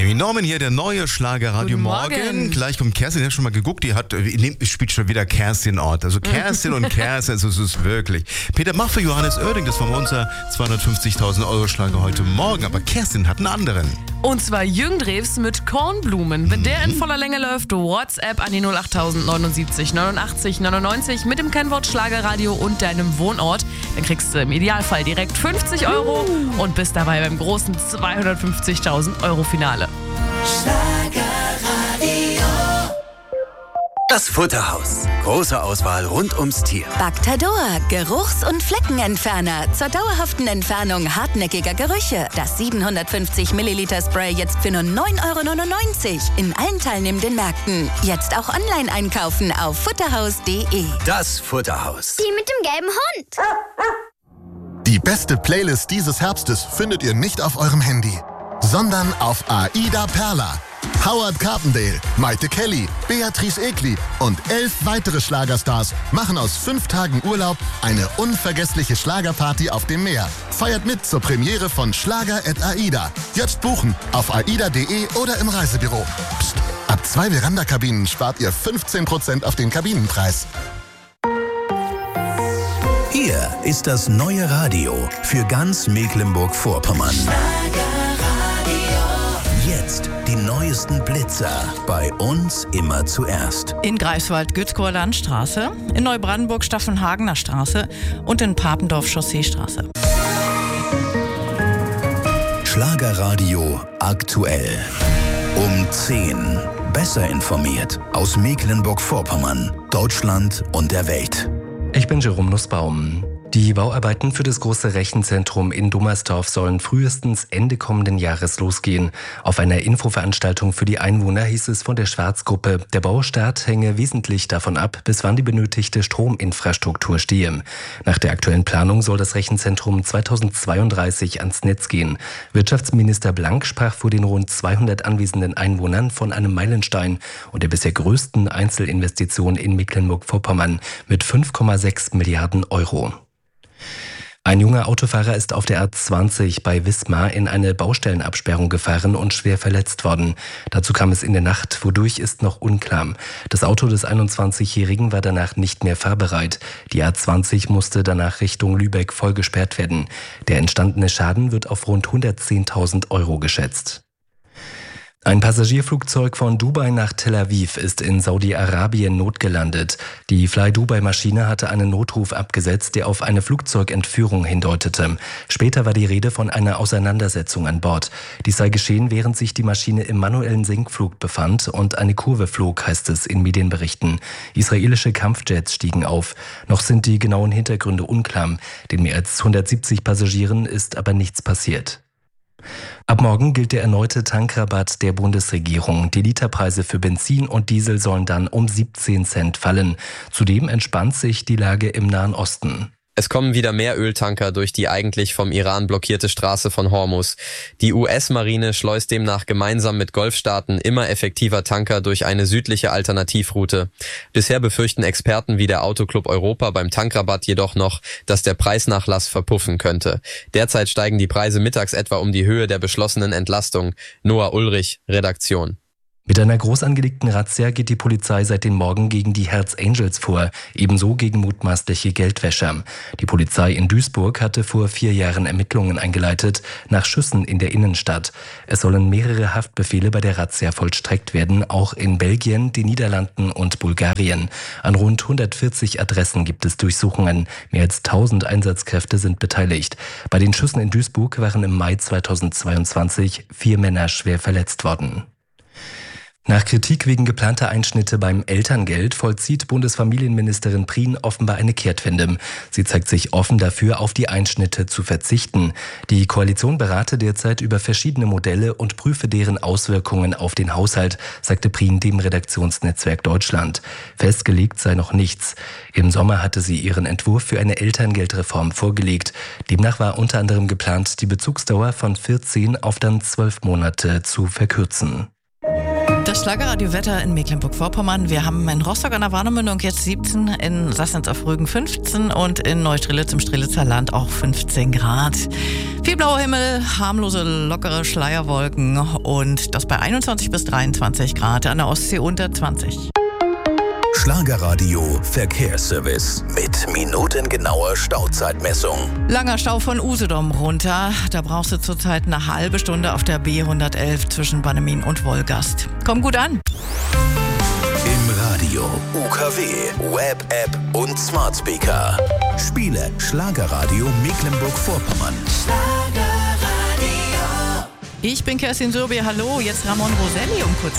Amy Norman hier, der neue Schlagerradio Morgen. Gleich kommt Kerstin, ich habe schon mal geguckt, spielt schon wieder Kerstin Ort. Also Kerstin und Kerstin, also es ist wirklich. Peter Mach für Johannes Oerding, das war unser 250.000 Euro Schlager heute Morgen. Aber Kerstin hat einen anderen. Und zwar Jürgen Drews mit Kornblumen. Wenn der in voller Länge läuft, WhatsApp an die 08000 79 89 99 mit dem Kennwort Schlagerradio und deinem Wohnort. Dann kriegst du im Idealfall direkt 50 Euro und bist dabei beim großen 250.000 Euro Finale. Schlagerradio. Das Futterhaus. Große Auswahl rund ums Tier. Bactador, Geruchs- und Fleckenentferner zur dauerhaften Entfernung hartnäckiger Gerüche. Das 750 Milliliter Spray jetzt für nur 9,99 € in allen teilnehmenden Märkten. Jetzt auch online einkaufen auf futterhaus.de. Das Futterhaus. Die mit dem gelben Hund. Die beste Playlist dieses Herbstes findet ihr nicht auf eurem Handy, sondern auf Aida Perla. Howard Carpendale, Maite Kelly, Beatrice Egli und 11 weitere Schlagerstars machen aus 5 Tagen Urlaub eine unvergessliche Schlagerparty auf dem Meer. Feiert mit zur Premiere von Schlager@Aida. Jetzt buchen auf aida.de oder im Reisebüro. Psst, ab 2 Veranda-Kabinen spart ihr 15% auf den Kabinenpreis. Hier ist das neue Radio für ganz Mecklenburg-Vorpommern. Jetzt die neuesten Blitzer. Bei uns immer zuerst. In Greifswald Gützkower Landstraße, in Neubrandenburg Staffelhagener Straße und in Papendorf Chausseestraße. Schlagerradio aktuell. Um 10. Besser informiert aus Mecklenburg-Vorpommern, Deutschland und der Welt. Ich bin Jerome Nussbaum. Die Bauarbeiten für das große Rechenzentrum in Dummersdorf sollen frühestens Ende kommenden Jahres losgehen. Auf einer Infoveranstaltung für die Einwohner hieß es von der Schwarzgruppe, der Baustart hänge wesentlich davon ab, bis wann die benötigte Strominfrastruktur stehe. Nach der aktuellen Planung soll das Rechenzentrum 2032 ans Netz gehen. Wirtschaftsminister Blank sprach vor den rund 200 anwesenden Einwohnern von einem Meilenstein und der bisher größten Einzelinvestition in Mecklenburg-Vorpommern mit 5,6 Milliarden Euro. Ein junger Autofahrer ist auf der A20 bei Wismar in eine Baustellenabsperrung gefahren und schwer verletzt worden. Dazu kam es in der Nacht, wodurch ist noch unklar. Das Auto des 21-Jährigen war danach nicht mehr fahrbereit. Die A20 musste danach Richtung Lübeck voll gesperrt werden. Der entstandene Schaden wird auf rund 110.000 Euro geschätzt. Ein Passagierflugzeug von Dubai nach Tel Aviv ist in Saudi-Arabien notgelandet. Die Fly-Dubai-Maschine hatte einen Notruf abgesetzt, der auf eine Flugzeugentführung hindeutete. Später war die Rede von einer Auseinandersetzung an Bord. Dies sei geschehen, während sich die Maschine im manuellen Sinkflug befand und eine Kurve flog, heißt es in Medienberichten. Israelische Kampfjets stiegen auf. Noch sind die genauen Hintergründe unklar. Den mehr als 170 Passagieren ist aber nichts passiert. Ab morgen gilt der erneute Tankrabatt der Bundesregierung. Die Literpreise für Benzin und Diesel sollen dann um 17 Cent fallen. Zudem entspannt sich die Lage im Nahen Osten. Es kommen wieder mehr Öltanker durch die eigentlich vom Iran blockierte Straße von Hormuz. Die US-Marine schleust demnach gemeinsam mit Golfstaaten immer effektiver Tanker durch eine südliche Alternativroute. Bisher befürchten Experten wie der Autoclub Europa beim Tankrabatt jedoch noch, dass der Preisnachlass verpuffen könnte. Derzeit steigen die Preise mittags etwa um die Höhe der beschlossenen Entlastung. Noah Ulrich, Redaktion. Mit einer groß angelegten Razzia geht die Polizei seit dem Morgen gegen die Hells Angels vor, ebenso gegen mutmaßliche Geldwäscher. Die Polizei in Duisburg hatte vor 4 Jahren Ermittlungen eingeleitet nach Schüssen in der Innenstadt. Es sollen mehrere Haftbefehle bei der Razzia vollstreckt werden, auch in Belgien, den Niederlanden und Bulgarien. An rund 140 Adressen gibt es Durchsuchungen. Mehr als 1000 Einsatzkräfte sind beteiligt. Bei den Schüssen in Duisburg waren im Mai 2022 4 Männer schwer verletzt worden. Nach Kritik wegen geplanter Einschnitte beim Elterngeld vollzieht Bundesfamilienministerin Prien offenbar eine Kehrtwende. Sie zeigt sich offen dafür, auf die Einschnitte zu verzichten. Die Koalition berate derzeit über verschiedene Modelle und prüfe deren Auswirkungen auf den Haushalt, sagte Prien dem Redaktionsnetzwerk Deutschland. Festgelegt sei noch nichts. Im Sommer hatte sie ihren Entwurf für eine Elterngeldreform vorgelegt. Demnach war unter anderem geplant, die Bezugsdauer von 14 auf dann 12 Monate zu verkürzen. Das Schlagerradio-Wetter in Mecklenburg-Vorpommern. Wir haben in Rostock an der Warnemündung jetzt 17, in Sassnitz auf Rügen 15 und in Neustrelitz im Strelitzer Land auch 15 Grad. Viel blauer Himmel, harmlose, lockere Schleierwolken und das bei 21 bis 23 Grad, an der Ostsee unter 20. Schlagerradio Verkehrsservice mit minutengenauer Stauzeitmessung. Langer Stau von Usedom runter. Da brauchst du zurzeit eine halbe Stunde auf der B111 zwischen Bannemin und Wolgast. Komm gut an. Im Radio, UKW, Web-App und Smart Speaker. Spiele Schlagerradio Mecklenburg-Vorpommern. Ich bin Kerstin Sürbier, hallo. Jetzt Ramon Roselli um kurz